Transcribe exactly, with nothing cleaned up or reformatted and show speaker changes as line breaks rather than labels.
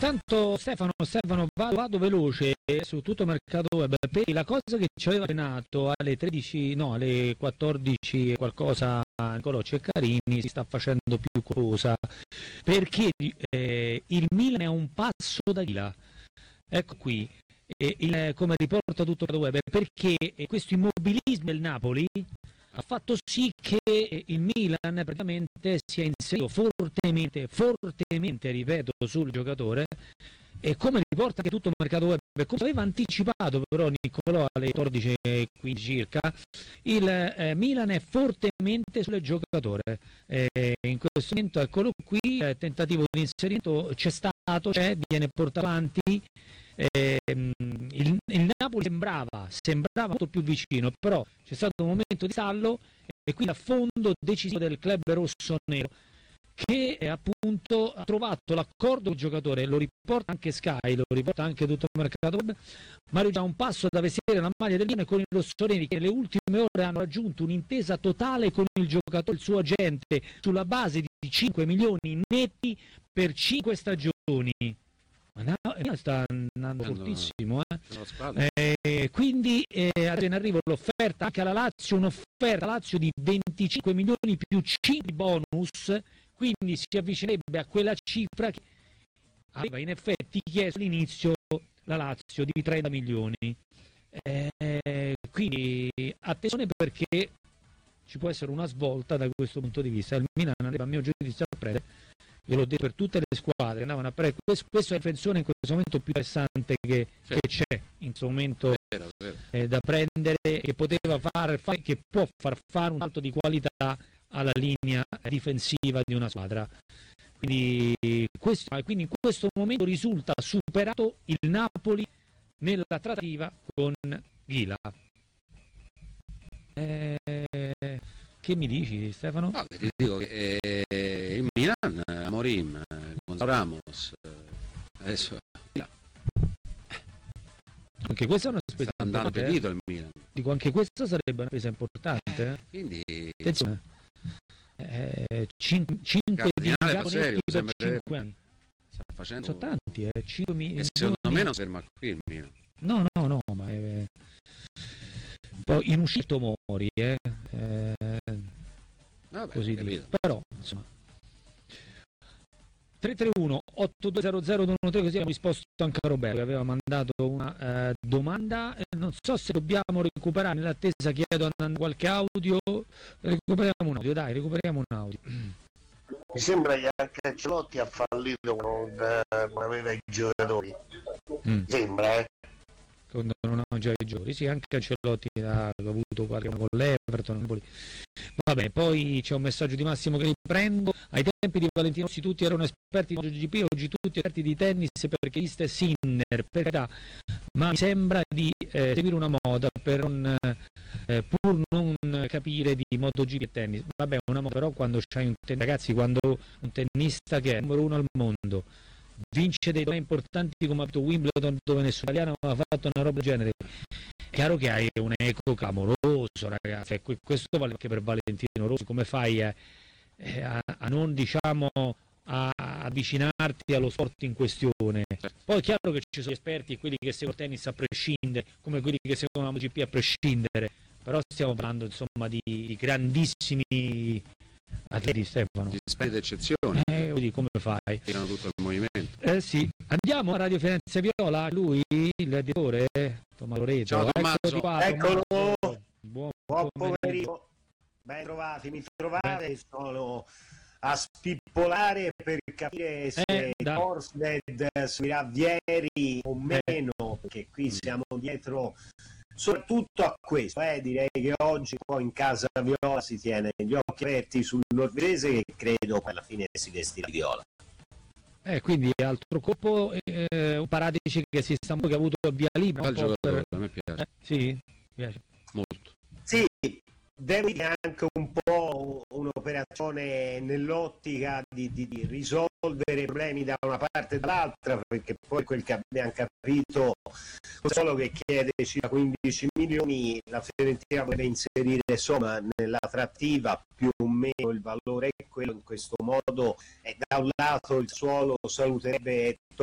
intanto Stefano, Stefano vado, vado veloce su tutto il mercato web, perché la cosa che ci aveva allenato alle tredici, no, alle quattordici e qualcosa Nicolò Ceccarini si sta facendo più cosa, perché eh, il Milan è a un passo da Gila. Ecco qui, eh, il, come riporta tutto il web, perché questo immobilismo del Napoli ha fatto sì che il Milan praticamente si è inserito fortemente, fortemente, ripeto, sul giocatore, e come riporta anche tutto il mercato web, come aveva anticipato però Niccolò alle quattordici e quindici circa, il eh, Milan è fortemente sul giocatore. Eh, in questo momento, eccolo qui, eh, tentativo di inserimento c'è stato, c'è, viene portato avanti. Eh, il, il Napoli sembrava, sembrava molto più vicino, però c'è stato un momento di stallo e quindi a fondo decisivo del club rosso-nero, che eh, appunto ha trovato l'accordo del giocatore, lo riporta anche Sky, lo riporta anche tutto il mercato web. Mario già un passo da vestire la maglia del Milan con i rossoneri, che nelle ultime ore hanno raggiunto un'intesa totale con il giocatore, il suo agente, sulla base di cinque milioni netti per cinque stagioni. Ma no, sta andando fortissimo, eh. Eh, quindi eh, in arrivo l'offerta anche alla Lazio, un'offerta alla Lazio di venticinque milioni più cinque bonus, quindi si avvicinerebbe a quella cifra che aveva in effetti chiesto all'inizio la Lazio di trenta milioni. Eh, quindi attenzione, perché ci può essere una svolta da questo punto di vista. Il Milan arriva a mio giudizio a prendere, io l'ho detto per tutte le squadre, andavano a prendere, questo, questo è la difensore in questo momento più interessante che, che c'è in questo momento, vero, vero. Eh, da prendere, che poteva far, far, che può far fare un salto di qualità alla linea difensiva di una squadra. Quindi, questo, quindi in questo momento risulta superato il Napoli nella trattativa con Gila. Eh, che mi dici, Stefano?
No, ti dico che eh, il Milan, Amorim, Gonzalo Ramos, adesso
anche questa è una spesa
sta andando pedito il Milan.
Dico, anche questa sarebbe una spesa importante. Eh?
Quindi
attenzione, eh, cinque di
serio,
per cinque anni.
Sta facendo...
Sono tanti, eh, cinque mi...
e secondo mi... me non ferma qui il Milan.
No, no, no, ma è... poi in uscito Mori, eh, eh
Vabbè,
così dico. Però insomma tre tre uno otto due zero zero uno tre, così abbiamo risposto anche a Roberto che aveva mandato una eh, domanda. Eh, non so se dobbiamo recuperare, nell'attesa chiedo andando qualche audio, recuperiamo un audio, dai, recuperiamo un audio.
Mi sembra che anche Ancelotti ha fallito con non aveva i giocatori. Mm. Sembra, eh.
Quando non ha già i giocatori, sì, anche Ancelotti ha avuto qualche con l'Everton. Va bene, poi c'è un messaggio di Massimo che riprendo. Ai tempi di Valentino Rossi tutti erano esperti di MotoGP, oggi tutti esperti di tennis, perché Ista è Sinner, per carità, ma mi sembra di eh, seguire una moda per non, eh, pur non capire di MotoGP e tennis. Vabbè, una moda, però quando c'hai un ten- ragazzi, quando un tennista che è numero uno al mondo vince dei tornei importanti come ha fatto Wimbledon, dove nessun italiano aveva fatto una roba del genere, è chiaro che hai un eco clamoroso, ragazzi, e questo vale anche per Valentino Rossi. Come fai a, a, a non, diciamo, a avvicinarti allo sport in questione? Poi è chiaro che ci sono esperti, quelli che seguono il tennis a prescindere, come quelli che seguono la MotoGP a prescindere, però stiamo parlando insomma di, di grandissimi atleti, Stefano.
Di esperti d'eccezione.
Eh, quindi come fai?
Tirano tutto il movimento.
Eh sì, andiamo a Radio Firenze Viola, lui, il direttore, Tommaso Loreto.
Ciao Tommaso.
Qua, Eccolo.
Tommaso. Buon,
Buon pomeriggio. Ben trovati, mi trovate, Beh. sono a spippolare per capire se
eh,
Korsted seguirà Vieri o meno, eh. perché qui siamo dietro soprattutto a questo, eh, direi che oggi poi in casa viola si tiene gli occhi aperti sul norvegese, che credo alla fine si vestirà di viola.
Eh, quindi altro colpo, eh, un Paratici che si sta che ha avuto via libera.
Un giocatore, per... a me piace.
Eh, sì, piace.
Molto.
Sì, devo dire anche un po' un'operazione nell'ottica di, di, di risolvere i problemi da una parte e dall'altra, perché poi quel che abbiamo capito solo che chiede circa quindici milioni, la Fiorentina deve inserire insomma nella trattiva più o meno il valore è quello. In questo modo eh, da un lato il suolo saluterebbe